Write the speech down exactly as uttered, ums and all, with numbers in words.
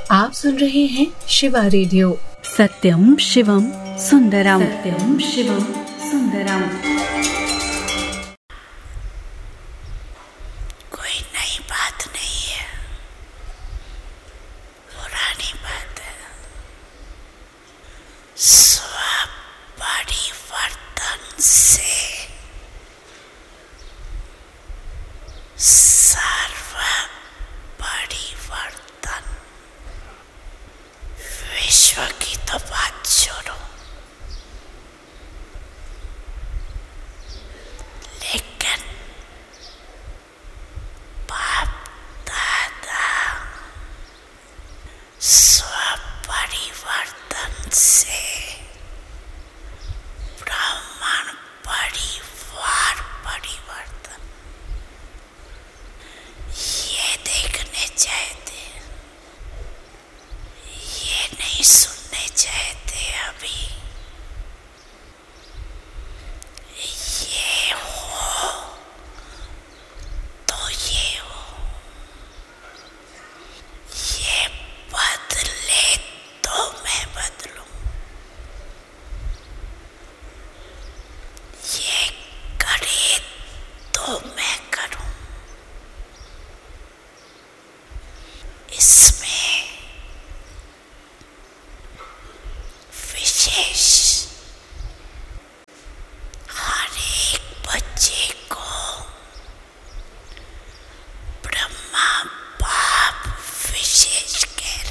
आप सुन रहे हैं शिवा रेडियो। सत्यम शिवम सुंदरम, सत्यम शिवम सुंदरम। कोई नई बात नहीं है, पुरानी बात है। स्वपरिवर्तन से सर्व परिवर्तन। विश्व की तो बात छोड़ो, लेकिन बाप दादा स्वपरिवर्तन से ब्राह्मण परिवार परिवर्तन, ये देखने चाहते, ये नहीं सुन